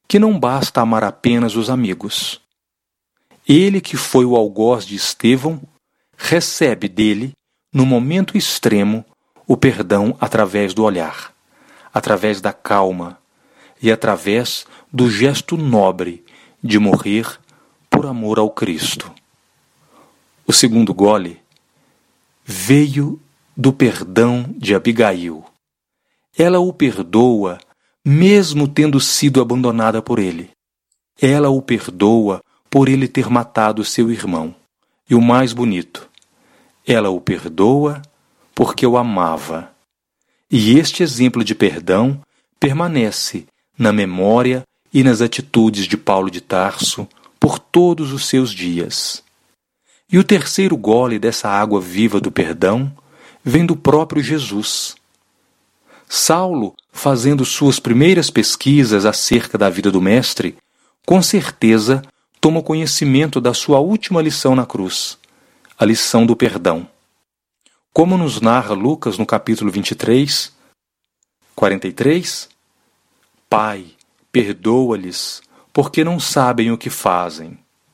que não basta amar apenas os amigos. Ele que foi o algoz de Estevão, recebe dele, no momento extremo, o perdão através do olhar, através da calma e através do gesto nobre de morrer por amor ao Cristo. O segundo gole veio do perdão de Abigail. Ela o perdoa mesmo tendo sido abandonada por ele. Ela o perdoa por ele ter matado seu irmão. E o mais bonito, ela o perdoa porque o amava. E este exemplo de perdão permanece na memória e nas atitudes de Paulo de Tarso por todos os seus dias. E o terceiro gole dessa água viva do perdão vem do próprio Jesus. Saulo, fazendo suas primeiras pesquisas acerca da vida do Mestre, com certeza toma conhecimento da sua última lição na cruz, a lição do perdão. Como nos narra Lucas no capítulo 23, 43, Pai, perdoa-lhes, porque não sabem o que fazem.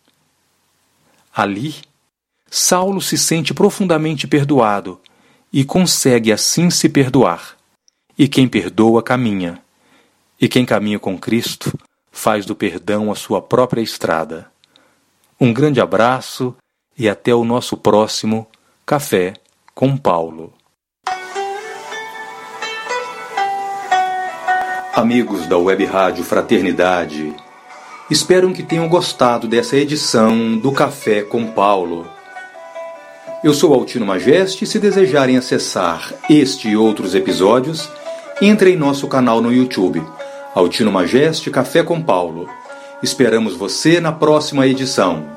Ali, Saulo se sente profundamente perdoado e consegue assim se perdoar. E quem perdoa caminha, e quem caminha com Cristo faz do perdão a sua própria estrada. Um grande abraço e até o nosso próximo Café com Paulo. Amigos da Web Rádio Fraternidade, espero que tenham gostado dessa edição do Café com Paulo. Eu sou Altino Majeste e se desejarem acessar este e outros episódios, entre em nosso canal no YouTube, Altino Majeste Café com Paulo. Esperamos você na próxima edição.